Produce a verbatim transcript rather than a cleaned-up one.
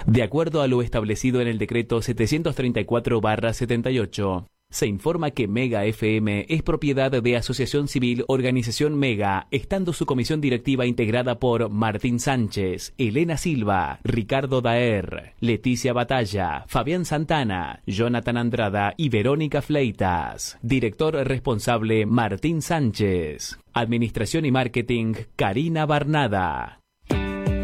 De acuerdo a lo establecido en el decreto setecientos treinta y cuatro barra setenta y ocho, se informa que Mega F M es propiedad de Asociación Civil Organización Mega, estando su comisión directiva integrada por Martín Sánchez, Elena Silva, Ricardo Daer, Leticia Batalla, Fabián Santana, Jonathan Andrada y Verónica Fleitas. Director responsable Martín Sánchez. Administración y Marketing Karina Barnada.